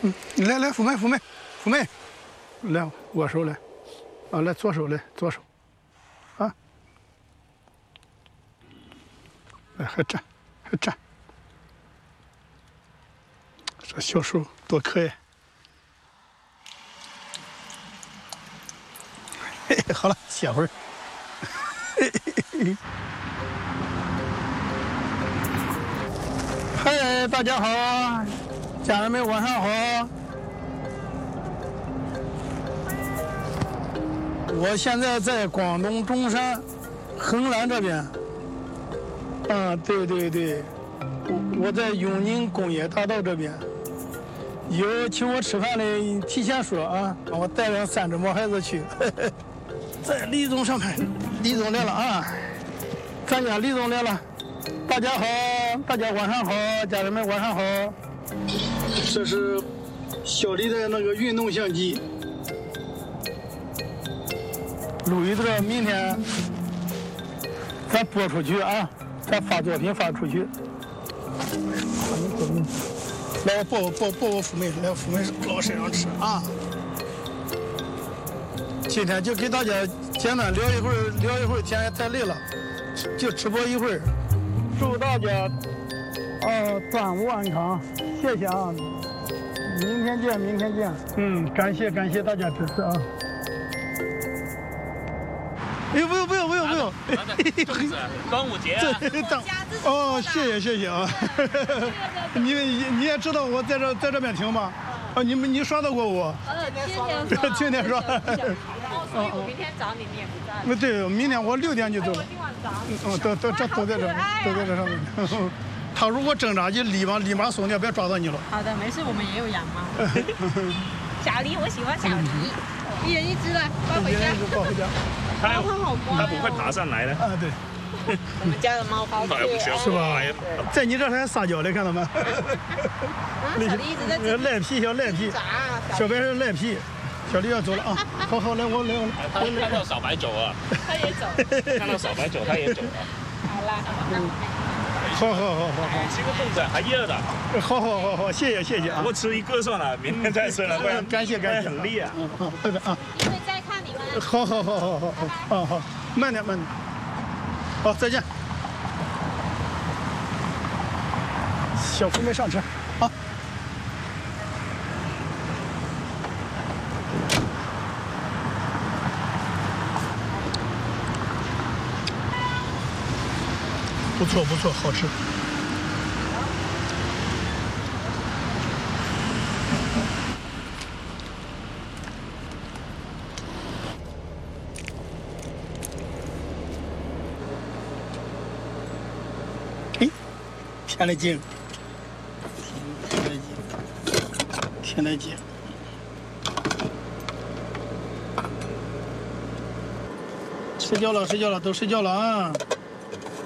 来，福妹，来握手来，啊，来左手，啊，来还站，这小手多可爱。嘿，好了，歇会儿。嗨，大家好，家人们晚上好。我现在在广东中山横栏这边。啊，对，我在永宁工业大道这边。有请我吃饭的提前说啊，我带上3只毛孩子去。在李总上班，李总来了啊，咱家李总来了。大家好，大家晚上好，家人们晚上好。这是小李的那个运动相机，录一段，明天咱播出去啊，咱发作品发出去。来，抱我福妹，来，福妹落我身上吃啊。今天就给大家简单聊一会儿天也太累了，就直播一会儿。祝大家端午安康，谢谢啊！明天见。感谢大家支持啊！哎呦，不用， 端午节啊！ 哦，谢谢啊！你也知道我在这边听吗？啊，你刷到过我？天天刷。 所以我明天找你，你也不在。 对，明天我6点就走了。都在这上面。他如果挣扎，就立马松掉，别抓到你了。 好的，没事，我们也有养猫。小狸，我喜欢小狸，一人一只的，抱回家。 抱回家。 猫好乖。 它不会爬上来的。 啊，对。 我们家的猫好可爱， 是吧？在你这还撒娇的，看到没？ 小狸一直在小赖皮，小白是赖皮。小李要走了啊！好，来我。 他看到小白走啊， 他也走。 看到小白走，他也走了。 好啦， 好。 这个凤仔还热的。 好，谢谢啊！ 我吃一个算了，明天再吃了，不然感谢， 很厉害。 拜拜啊！ 会再看你们。 好，慢点。好，再见。小福妹上车啊！不错，好吃。嘿，偏了劲。睡觉了，都睡觉了啊！